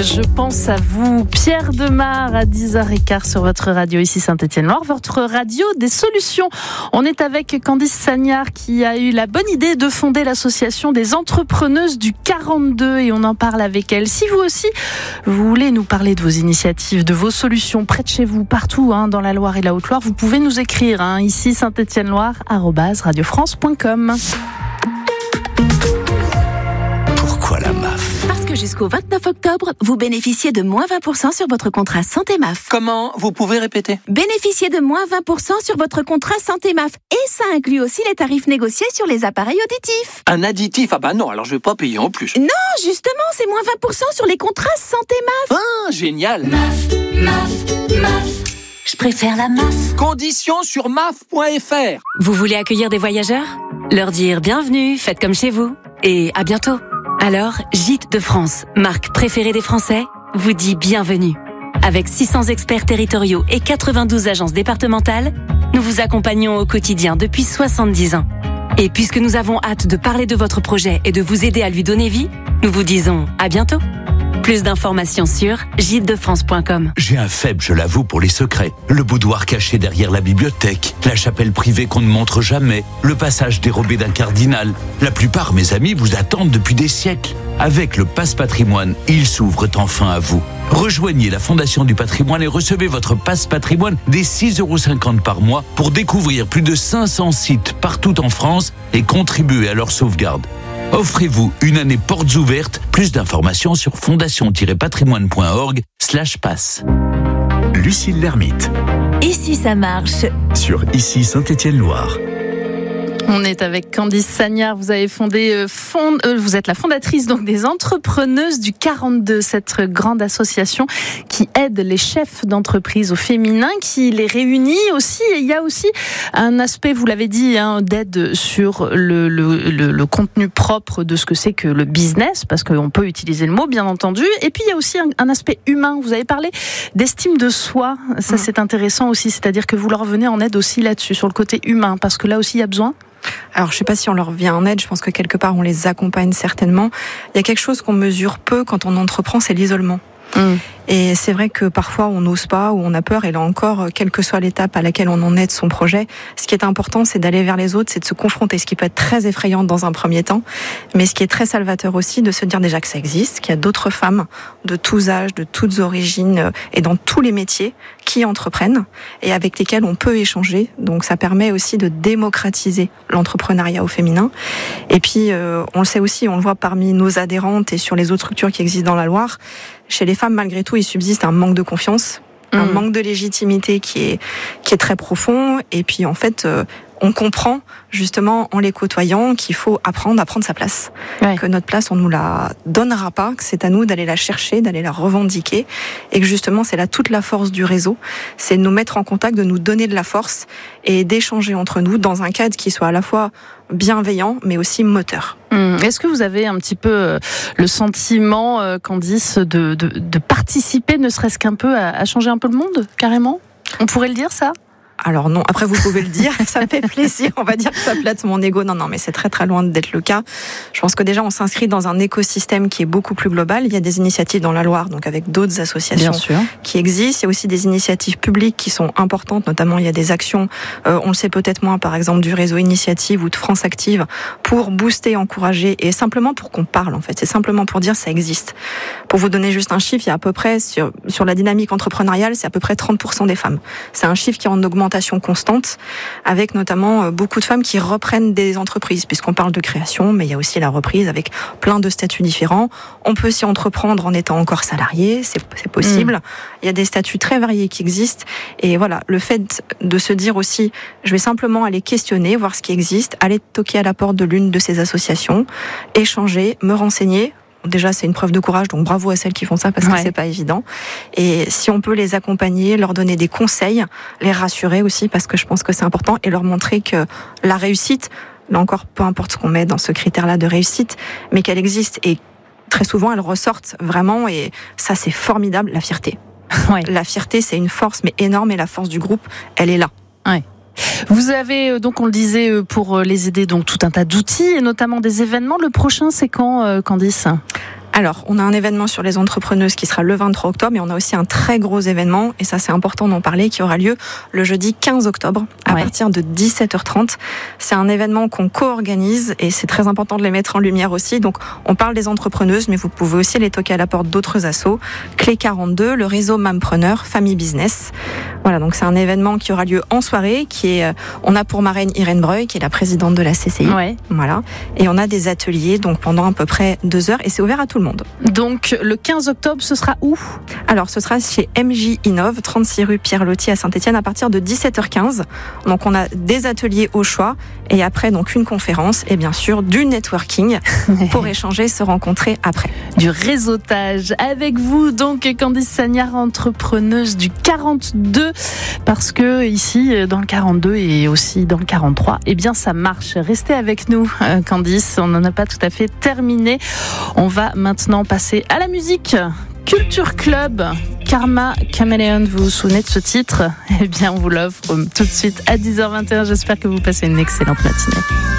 Je pense à vous, Pierre Demar, à 10h15 sur votre radio ici Saint-Étienne-Loire, votre radio des solutions. On est avec Candice Sagnard qui a eu la bonne idée de fonder l'association des entrepreneuses du 42 et on en parle avec elle. Si vous aussi, vous voulez nous parler de vos initiatives, de vos solutions près de chez vous, partout dans la Loire et la Haute-Loire, vous pouvez nous écrire ici Saint-Étienne-Loire @radiofrance.com. Pourquoi la MAF ? Parce que jusqu'au 29 octobre, vous bénéficiez de moins 20% sur votre contrat Santé MAF. Comment ? Vous pouvez répéter ? Bénéficiez de moins 20% sur votre contrat Santé MAF. Et ça inclut aussi les tarifs négociés sur les appareils auditifs. Un additif ? Ah bah non, alors je vais pas payer en plus. Non, justement, c'est moins 20% sur les contrats Santé MAF. Ah, génial ! MAF. Je préfère la MAF. Conditions sur maf.fr. Vous voulez accueillir des voyageurs ? Leur dire bienvenue, faites comme chez vous. Et à bientôt. Alors, Gîtes de France, marque préférée des Français, vous dit bienvenue. Avec 600 experts territoriaux et 92 agences départementales, nous vous accompagnons au quotidien depuis 70 ans. Et puisque nous avons hâte de parler de votre projet et de vous aider à lui donner vie, nous vous disons à bientôt. Plus d'informations sur gîtesdefrance.com. J'ai un faible, je l'avoue, pour les secrets. Le boudoir caché derrière la bibliothèque, la chapelle privée qu'on ne montre jamais, le passage dérobé d'un cardinal. La plupart, mes amis, vous attendent depuis des siècles. Avec le Passe Patrimoine, ils s'ouvrent enfin à vous. Rejoignez la Fondation du Patrimoine et recevez votre Passe Patrimoine dès 6,50 € par mois pour découvrir plus de 500 sites partout en France et contribuer à leur sauvegarde. Offrez-vous une année portes ouvertes. Plus d'informations sur fondation-patrimoine.org/passe. Lucille Lermite, Ici, ça marche. sur Ici Saint-Étienne-Loire. On est avec Candice Sagnard. Vous avez fondé, vous êtes la fondatrice donc des entrepreneuses du 42, cette grande association qui aide les chefs d'entreprise au féminin, qui les réunit aussi. Et il y a aussi un aspect, vous l'avez dit, d'aide sur le contenu propre de ce que c'est que le business, parce qu'on peut utiliser le mot, bien entendu. Et puis il y a aussi un aspect humain. Vous avez parlé d'estime de soi. Ça, c'est intéressant aussi. C'est-à-dire que vous leur venez en aide aussi là-dessus, sur le côté humain, parce que là aussi, il y a besoin. Alors, je ne sais pas si on leur vient en aide, je pense que quelque part, on les accompagne certainement. Il y a quelque chose qu'on mesure peu quand on entreprend, c'est l'isolement. Et c'est vrai que parfois on n'ose pas ou on a peur, et là encore, quelle que soit l'étape à laquelle on en est de son projet, ce qui est important, c'est d'aller vers les autres, c'est de se confronter, ce qui peut être très effrayant dans un premier temps, mais ce qui est très salvateur aussi, de se dire déjà que ça existe, qu'il y a d'autres femmes de tous âges, de toutes origines et dans tous les métiers qui entreprennent et avec lesquels on peut échanger. Donc ça permet aussi de démocratiser l'entrepreneuriat au féminin. Et puis on le sait aussi, on le voit parmi nos adhérentes et sur les autres structures qui existent dans la Loire, chez les femmes, malgré tout, il subsiste un manque de confiance, un manque de légitimité qui est très profond. Et puis, en fait, on comprend, justement, en les côtoyant, qu'il faut apprendre sa place. Ouais. Que notre place, on nous la donnera pas, que c'est à nous d'aller la chercher, d'aller la revendiquer. Et que, justement, c'est là toute la force du réseau. C'est de nous mettre en contact, de nous donner de la force et d'échanger entre nous dans un cadre qui soit à la fois bienveillant, mais aussi moteur. Est-ce que vous avez un petit peu le sentiment, Candice, de participer, ne serait-ce qu'un peu, à changer un peu le monde, carrément ? On pourrait le dire, ça ? Alors non, après vous pouvez le dire, ça me fait plaisir, on va dire que ça flatte mon ego. Non, mais c'est très très loin d'être le cas. Je pense que déjà on s'inscrit dans un écosystème qui est beaucoup plus global. Il y a des initiatives dans la Loire, donc avec d'autres associations qui existent. Il y a aussi des initiatives publiques qui sont importantes, notamment il y a des actions, on le sait peut-être moins, par exemple du réseau Initiative ou de France Active, pour booster, encourager et simplement pour qu'on parle en fait. C'est simplement pour dire ça existe. Pour vous donner juste un chiffre, il y a à peu près, sur la dynamique entrepreneuriale, c'est à peu près 30% des femmes. C'est un chiffre qui est en augmentation constante, avec notamment beaucoup de femmes qui reprennent des entreprises, puisqu'on parle de création, mais il y a aussi la reprise avec plein de statuts différents. On peut s'y entreprendre en étant encore salarié, c'est possible. Il y a des statuts très variés qui existent, et voilà, le fait de se dire aussi, je vais simplement aller questionner, voir ce qui existe, aller toquer à la porte de l'une de ces associations, échanger, me renseigner. Déjà, c'est une preuve de courage, donc bravo à celles qui font ça parce que c'est pas évident. Et si on peut les accompagner, leur donner des conseils, les rassurer aussi parce que je pense que c'est important et leur montrer que la réussite, là encore, peu importe ce qu'on met dans ce critère-là de réussite, mais qu'elle existe et très souvent, elle ressortent vraiment et ça, c'est formidable, la fierté. La fierté, c'est une force, mais énorme et la force du groupe, elle est là. Vous avez, donc on le disait, pour les aider, donc tout un tas d'outils et notamment des événements. Le prochain, c'est quand, Candice ? Alors, on a un événement sur les entrepreneuses qui sera le 23 octobre, mais on a aussi un très gros événement, et ça c'est important d'en parler, qui aura lieu le jeudi 15 octobre à partir de 17h30. C'est un événement qu'on co-organise et c'est très important de les mettre en lumière aussi. Donc, on parle des entrepreneuses, mais vous pouvez aussi les toquer à la porte d'autres assos. Clé 42, le réseau Mampreneur, Famille Business. Voilà, donc c'est un événement qui aura lieu en soirée, on a pour marraine Irène Breuil, qui est la présidente de la CCI. Ouais. Voilà. Et on a des ateliers, donc pendant à peu près 2 heures, et c'est ouvert à tout le monde. Donc, le 15 octobre, ce sera où ? Alors, ce sera chez MJ Innov, 36 rue Pierre-Loti à Saint-Étienne, à partir de 17h15. Donc, on a des ateliers au choix, et après, donc, une conférence, et bien sûr, du networking pour échanger, se rencontrer après. Du réseautage. Avec vous, donc, Candice Sagnard, entrepreneuse du 42, parce que ici, dans le 42 et aussi dans le 43, eh bien, ça marche. Restez avec nous, Candice. On n'en a pas tout à fait terminé. On va maintenant passer à la musique. Culture Club, Karma Chameleon, vous vous souvenez de ce titre ? Eh bien, on vous l'offre tout de suite à 10h21. J'espère que vous passez une excellente matinée.